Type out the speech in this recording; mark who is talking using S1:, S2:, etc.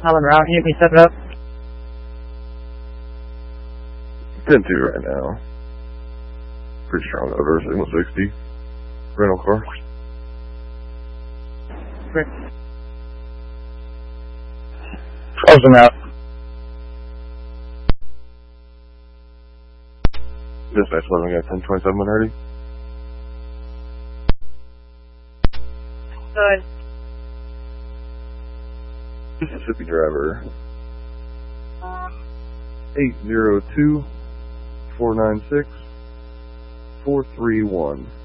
S1: I'm en route. Can you step it up?
S2: 10-2 right now. Pretty strong over, signal 60. Rental car.
S1: Quick. Close them out.
S2: Dispatch 11, got 1027 when ready.
S1: Good.
S2: Mississippi driver. 802-496-431.